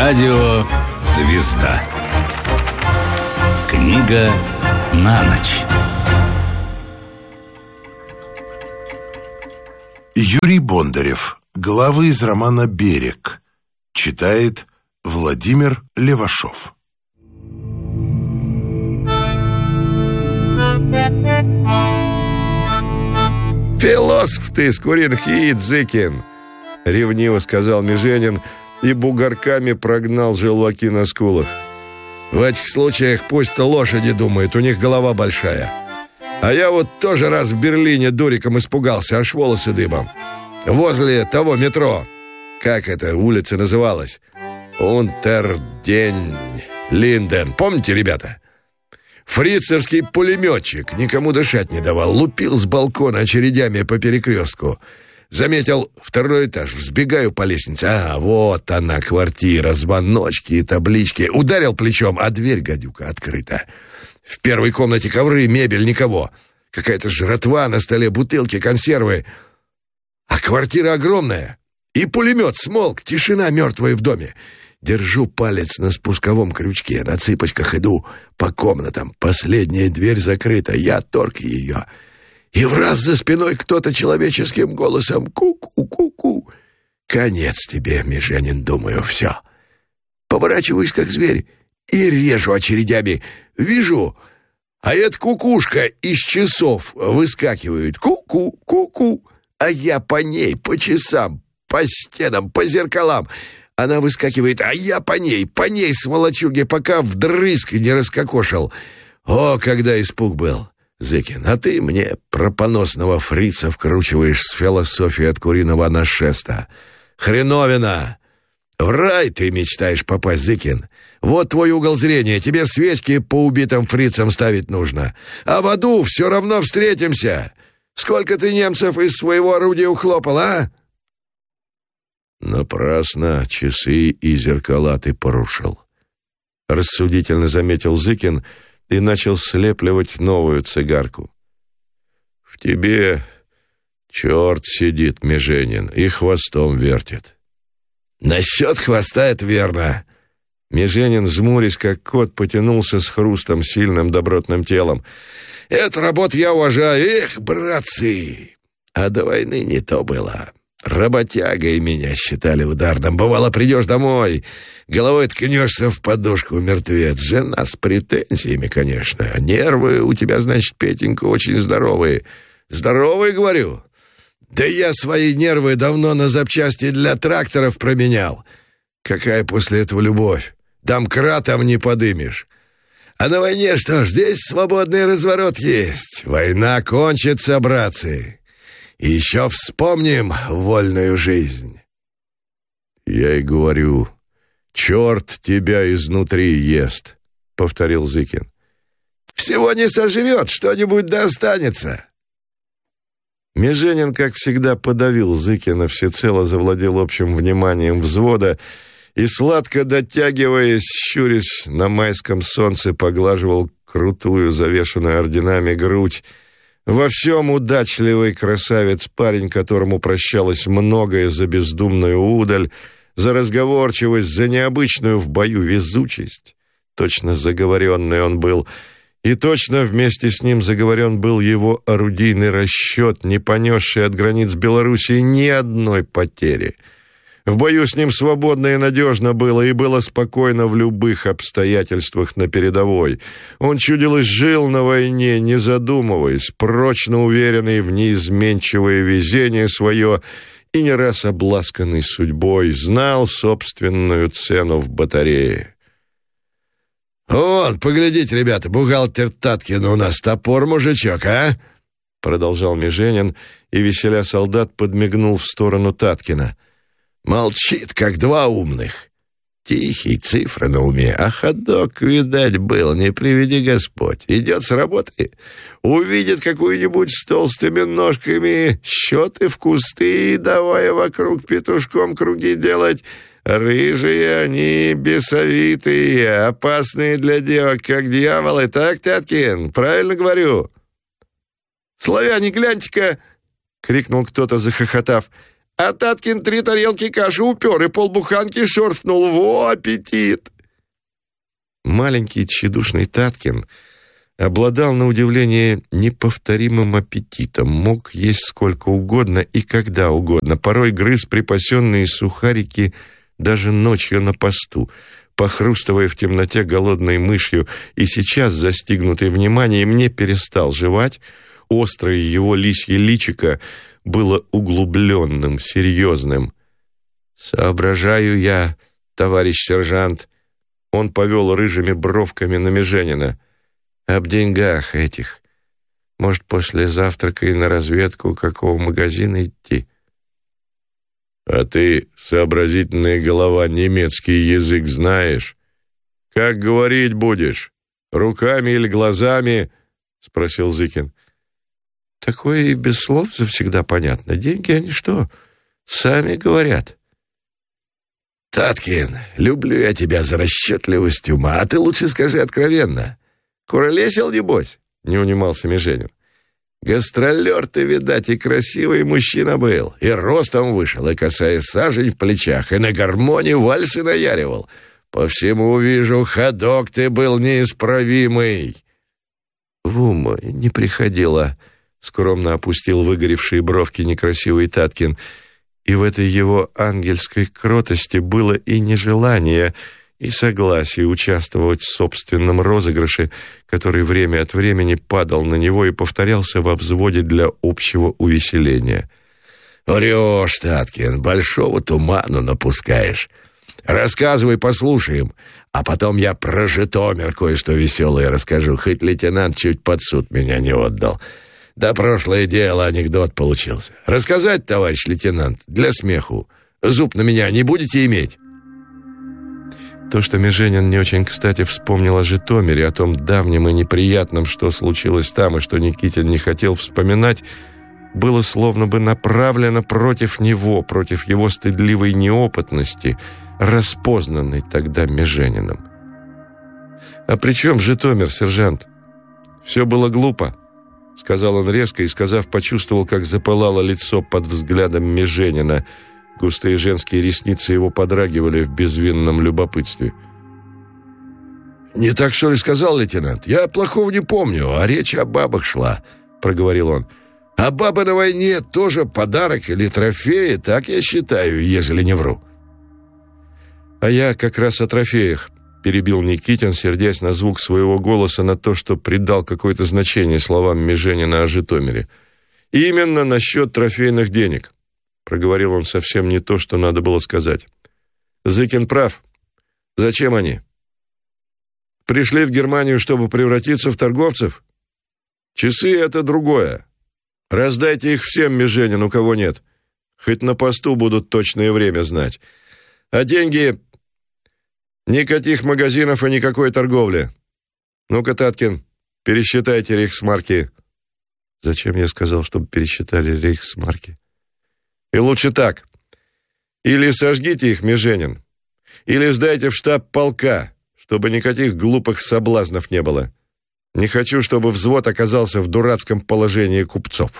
Радио «Звезда». Книга на ночь. Юрий Бондарев. Главы из романа «Берег». Читает Владимир Левашов. «Философ ты, с куриных яиц, Зыкин!» — ревниво сказал Меженин и бугорками прогнал желваки на скулах. «В этих случаях пусть-то лошади думают, у них голова большая. А я вот тоже раз в Берлине дуриком испугался, аж волосы дыбом. Возле того метро, как эта улица называлась? Унтерден-Линден. Помните, ребята? Фрицевский пулеметчик никому дышать не давал, лупил с балкона очередями по перекрестку. Заметил второй этаж, взбегаю по лестнице. А, вот она, квартира, звоночки и таблички. Ударил плечом, а дверь, гадюка, открыта. В первой комнате ковры, мебель, никого. Какая-то жратва, на столе бутылки, консервы. А квартира огромная. И пулемет смолк, тишина мертвая в доме. Держу палец на спусковом крючке, на цыпочках иду по комнатам. Последняя дверь закрыта, я торг ее. И враз за спиной кто-то человеческим голосом: ку-ку-ку-ку. Конец тебе, Меженин, думаю, все. Поворачиваюсь, как зверь, и режу очередями. Вижу, а эта кукушка из часов выскакивает. Ку-ку, ку-ку. А я по ней, по часам, по стенам, по зеркалам. Она выскакивает, а я по ней, с молочуги, пока вдрызг не раскокошил. О, когда испуг был, Зыкин, а ты мне про поносного фрица вкручиваешь с философией от куриного нашеста. Хреновина! В рай ты мечтаешь попасть, Зыкин. Вот твой угол зрения, тебе свечки по убитым фрицам ставить нужно. А в аду все равно встретимся. Сколько ты немцев из своего орудия ухлопал, а? Напрасно часы и зеркала ты порушил, рассудительно заметил Зыкин и начал слепливать новую цигарку. В тебе черт сидит, Меженин, и хвостом вертит. Насчет хвоста это верно. Меженин, жмурясь как кот, потянулся с хрустом сильным добротным телом. Эту работу я уважаю, эх, братцы, а до войны не то было. Работягой меня считали ударным. Бывало, придешь домой, головой ткнешься в подушку, мертвец. Жена с претензиями, конечно. Нервы у тебя, значит, Петенька, очень здоровые. Здоровые, говорю? Да я свои нервы давно на запчасти для тракторов променял. Какая после этого любовь? Домкратом не подымешь. А на войне что ж, здесь свободный разворот есть. Война кончится, братцы. И еще вспомним вольную жизнь. Я и говорю, черт тебя изнутри ест, повторил Зыкин. Всего не сожрет, что-нибудь да останется. Меженин, как всегда, подавил Зыкина, всецело завладел общим вниманием взвода и, сладко дотягиваясь, щурясь на майском солнце, поглаживал крутую, завешенную орденами грудь. Во всем удачливый красавец, парень, которому прощалось многое за бездумную удаль, за разговорчивость, за необычную в бою везучесть. Точно заговоренный он был, и точно вместе с ним заговорен был его орудийный расчет, не понесший от границ Белоруссии ни одной потери. В бою с ним свободно и надежно было, и было спокойно в любых обстоятельствах на передовой. Он, чудилось, жил на войне, не задумываясь, прочно уверенный в неизменчивое везение свое и не раз обласканный судьбой, знал собственную цену в батарее. «Вон, поглядите, ребята, бухгалтер Таткин у нас топор, мужичок, а?» Продолжал Меженин, и, веселя солдат, подмигнул в сторону Таткина. Молчит, как два умных. Тихий, цифры на уме, а ходок, видать, был, не приведи Господь. Идет с работы, увидит какую-нибудь с толстыми ножками, счеты в кусты, и давай вокруг петушком круги делать. Рыжие они, бесовитые, опасные для девок, как дьяволы. Так, Таткин, правильно говорю? «Славяне, гляньте-ка!» — крикнул кто-то, захохотав. А Таткин 3 тарелки каши упер и полбуханки шорстнул. Во, аппетит!» Маленький тщедушный Таткин обладал, на удивление, неповторимым аппетитом, мог есть сколько угодно и когда угодно, порой грыз припасенные сухарики даже ночью на посту, похрустывая в темноте голодной мышью, и сейчас, застигнутый вниманием, не перестал жевать. Острое его лисье личико было углубленным, серьезным. «Соображаю я, товарищ сержант», — он повел рыжими бровками на Меженина, — «об деньгах этих. Может, после завтрака и на разведку какого магазина идти?» «А ты, сообразительная голова, немецкий язык знаешь? Как говорить будешь? Руками или глазами?» — спросил Зыкин. «Такое и без слов завсегда понятно. Деньги, они что, сами говорят». «Таткин, люблю я тебя за расчетливость ума, а ты лучше скажи откровенно. Куролесил, небось?» — не унимался Меженин. «Гастролер ты, видать, и красивый мужчина был, и ростом вышел, и косая сажень в плечах, и на гармоне вальсы наяривал. По всему вижу, ходок ты был неисправимый». «В ум не приходило», — скромно опустил выгоревшие бровки некрасивый Таткин, и в этой его ангельской кротости было и нежелание, и согласие участвовать в собственном розыгрыше, который время от времени падал на него и повторялся во взводе для общего увеселения. «Врешь, Таткин, большого туману напускаешь. Рассказывай, послушаем, а потом я про Житомир кое-что веселое расскажу, хоть лейтенант чуть под суд меня не отдал. Да прошлое дело, анекдот получился. Рассказать, товарищ лейтенант, для смеху. Зуб на меня не будете иметь?» То, что Меженин не очень кстати вспомнил о Житомире, о том давнем и неприятном, что случилось там, и что Никитин не хотел вспоминать, было словно бы направлено против него, против его стыдливой неопытности, распознанной тогда Межениным. «А при чем Житомир, сержант? Все было глупо», — сказал он резко и, сказав, почувствовал, как запылало лицо под взглядом Меженина. Густые женские ресницы его подрагивали в безвинном любопытстве. «Не так, что ли, сказал лейтенант? Я плохого не помню, а речь о бабах шла», — проговорил он. «А бабы на войне тоже подарок или трофеи, так я считаю, ежели не вру». «А я как раз о трофеях», — перебил Никитин, сердясь на звук своего голоса, на то, что придал какое-то значение словам Меженина о Житомире. «Именно насчет трофейных денег», — проговорил он совсем не то, что надо было сказать. «Зыкин прав. Зачем они? Пришли в Германию, чтобы превратиться в торговцев? Часы — это другое. Раздайте их всем, Меженин, у кого нет. Хоть на посту будут точное время знать. А деньги... Никаких магазинов и никакой торговли. Ну-ка, Таткин, пересчитайте рейхсмарки». «Зачем я сказал, чтобы пересчитали рейхсмарки?» «И лучше так. Или сожгите их, Меженин, или сдайте в штаб полка, чтобы никаких глупых соблазнов не было. Не хочу, чтобы взвод оказался в дурацком положении купцов».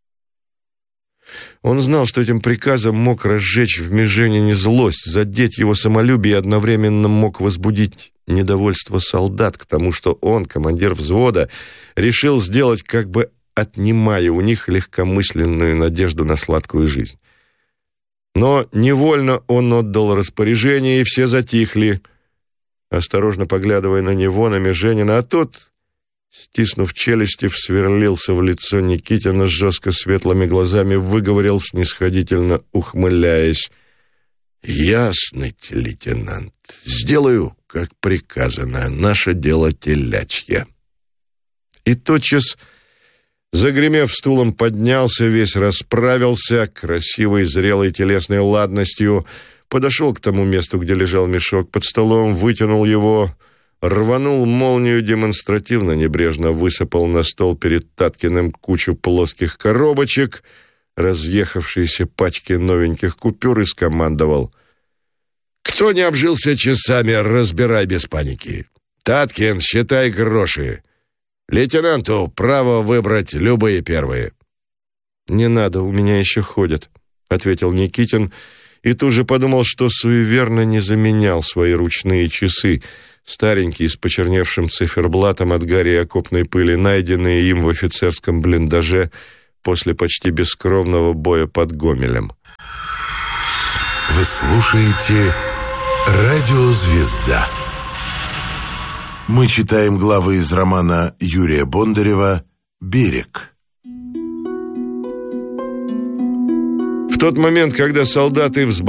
Он знал, что этим приказом мог разжечь в Меженине злость, задеть его самолюбие и одновременно мог возбудить недовольство солдат к тому, что он, командир взвода, решил сделать, как бы отнимая у них легкомысленную надежду на сладкую жизнь. Но невольно он отдал распоряжение, и все затихли, осторожно поглядывая на него, на Меженина, а тот, стиснув челюсти, сверлился в лицо Никитина жестко светлыми глазами, выговорил, снисходительно ухмыляясь: «Ясно, лейтенант, сделаю, как приказано, наше дело телячье». И тотчас, загремев стулом, поднялся, весь расправился, красивой, зрелой телесной ладностью, подошел к тому месту, где лежал мешок под столом, вытянул его, рванул молнию, демонстративно небрежно высыпал на стол перед Таткиным кучу плоских коробочек, разъехавшиеся пачки новеньких купюр, и скомандовал: «Кто не обжился часами, разбирай без паники. Таткин, считай гроши. Лейтенанту право выбрать любые первые». «Не надо, у меня еще ходят», — ответил Никитин, и тут же подумал, что суеверно не заменял свои ручные часы, старенькие, с почерневшим циферблатом от гари и окопной пыли, найденные им в офицерском блиндаже после почти бескровного боя под Гомелем. Вы слушаете «Радио Звезда». Мы читаем главы из романа Юрия Бондарева «Берег». В тот момент, когда солдаты